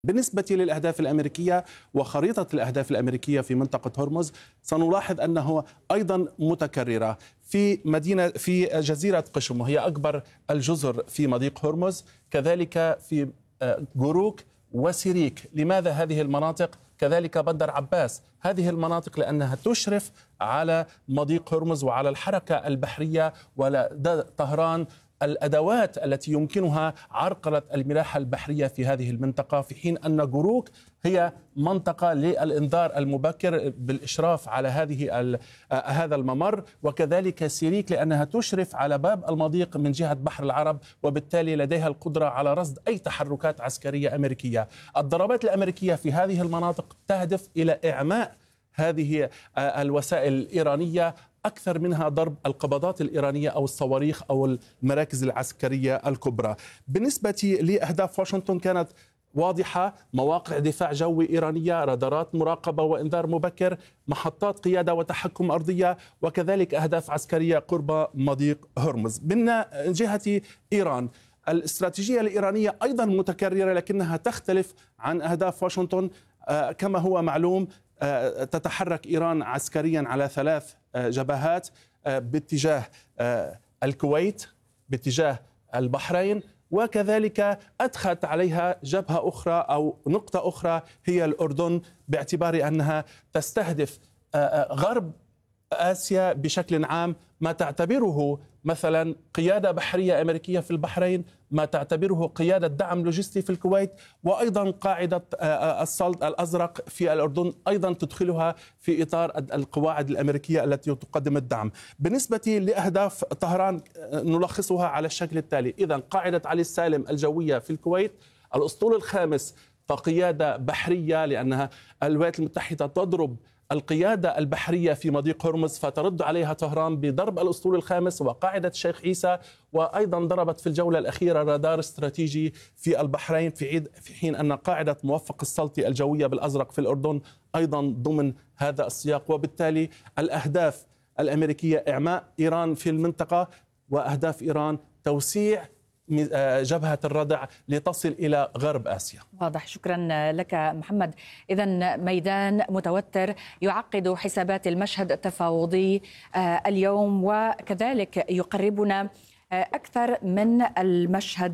بالنسبة للأهداف الأمريكية وخريطة الأهداف الأمريكية في منطقة هرمز، سنلاحظ أنه أيضا متكررة في جزيرة قشم، وهي أكبر الجزر في مضيق هرمز، كذلك في جروك وسيريك. لماذا هذه المناطق؟ كذلك بندر عباس. هذه المناطق لأنها تشرف على مضيق هرمز وعلى الحركة البحرية، ولدى طهران الأدوات التي يمكنها عرقلة الملاحة البحرية في هذه المنطقة، في حين أن جروك هي منطقة للإنذار المبكر بالإشراف على هذا الممر، وكذلك سيريك لأنها تشرف على باب المضيق من جهة بحر العرب، وبالتالي لديها القدرة على رصد أي تحركات عسكرية أمريكية. الضربات الأمريكية في هذه المناطق تهدف إلى إعماء هذه الوسائل الإيرانية أكثر منها ضرب القبضات الإيرانية أو الصواريخ أو المراكز العسكرية الكبرى. بالنسبة لأهداف واشنطن كانت واضحة: مواقع دفاع جوي إيرانية، رادارات مراقبة وإنذار مبكر، محطات قيادة وتحكم أرضية، وكذلك أهداف عسكرية قرب مضيق هرمز. من جهة إيران، الاستراتيجية الإيرانية أيضا متكررة لكنها تختلف عن أهداف واشنطن. كما هو معلوم، تتحرك إيران عسكريا على 3 جبهات: باتجاه الكويت، باتجاه البحرين، وكذلك أدخلت عليها جبهة أخرى أو نقطة أخرى هي الأردن، باعتبار أنها تستهدف غرب آسيا بشكل عام، ما تعتبره مثلا قيادة بحرية أمريكية في البحرين، ما تعتبره قيادة دعم لوجستي في الكويت، وأيضا قاعدة الصلد الأزرق في الأردن أيضا تدخلها في إطار القواعد الأمريكية التي تقدم الدعم. بالنسبة لأهداف طهران نلخصها على الشكل التالي: إذا قاعدة علي السالم الجوية في الكويت، الأسطول الخامس فقيادة بحرية لأنها الولايات المتحدة تضرب القيادة البحرية في مضيق هرمز، فترد عليها طهران بضرب الأسطول الخامس وقاعدة الشيخ عيسى، وأيضا ضربت في الجولة الأخيرة رادار استراتيجي في البحرين، في حين أن قاعدة موفق السلطي الجوية بالأزرق في الأردن أيضا ضمن هذا السياق. وبالتالي الأهداف الأمريكية إعماء إيران في المنطقة، وأهداف إيران توسيع جبهة الردع لتصل إلى غرب آسيا. واضح، شكرا لك محمد. إذن ميدان متوتر يعقد حسابات المشهد التفاوضي اليوم، وكذلك يقربنا أكثر من المشهد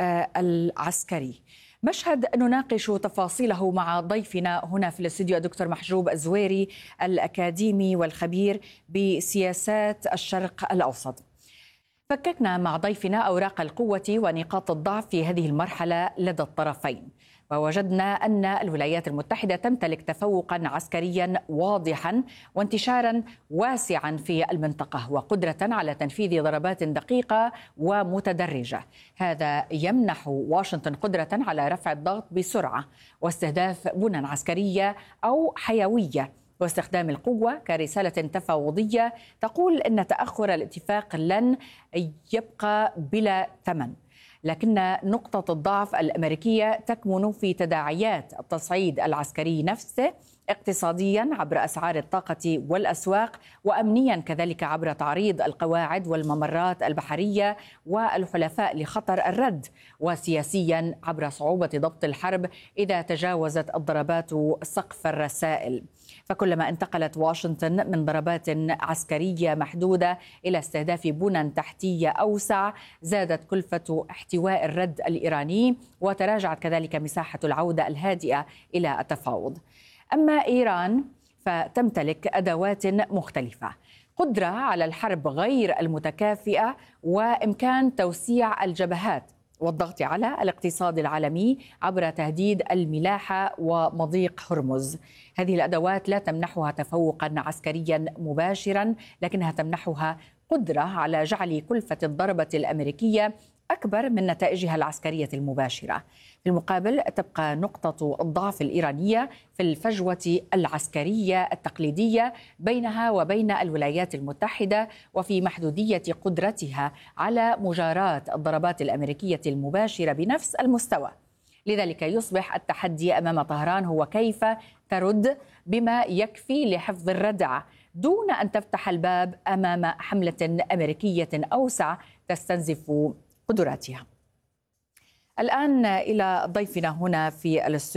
العسكري. مشهد نناقش تفاصيله مع ضيفنا هنا في الاستوديو الدكتور محجوب الزويري، الأكاديمي والخبير بسياسات الشرق الأوسط. فككنا مع ضيفنا أوراق القوة ونقاط الضعف في هذه المرحلة لدى الطرفين، ووجدنا أن الولايات المتحدة تمتلك تفوقا عسكريا واضحا وانتشارا واسعا في المنطقة، وقدرة على تنفيذ ضربات دقيقة ومتدرجة. هذا يمنح واشنطن قدرة على رفع الضغط بسرعة واستهداف بنى عسكرية أو حيوية، واستخدام القوة كرسالة تفاوضية تقول أن تأخر الاتفاق لن يبقى بلا ثمن. لكن نقطة الضعف الأمريكية تكمن في تداعيات التصعيد العسكري نفسه، اقتصاديا عبر أسعار الطاقة والأسواق، وأمنيا كذلك عبر تعريض القواعد والممرات البحرية والحلفاء لخطر الرد، وسياسيا عبر صعوبة ضبط الحرب إذا تجاوزت الضربات سقف الرسائل. فكلما انتقلت واشنطن من ضربات عسكرية محدودة إلى استهداف بنى تحتية أوسع، زادت كلفة احتواء الرد الإيراني، وتراجعت كذلك مساحة العودة الهادئة إلى التفاوض. أما إيران فتمتلك أدوات مختلفة: قدرة على الحرب غير المتكافئة، وإمكان توسيع الجبهات والضغط على الاقتصاد العالمي عبر تهديد الملاحة ومضيق هرمز. هذه الأدوات لا تمنحها تفوقا عسكريا مباشرا، لكنها تمنحها قدرة على جعل كلفة الضربة الأمريكية أكبر من نتائجها العسكرية المباشرة. في المقابل تبقى نقطة الضعف الإيرانية في الفجوة العسكرية التقليدية بينها وبين الولايات المتحدة، وفي محدودية قدرتها على مجاراة الضربات الأمريكية المباشرة بنفس المستوى. لذلك يصبح التحدي أمام طهران هو كيف ترد بما يكفي لحفظ الردع دون أن تفتح الباب أمام حملة أمريكية أوسع تستنزف قدراتها. الآن إلى ضيفنا هنا في الاستوديو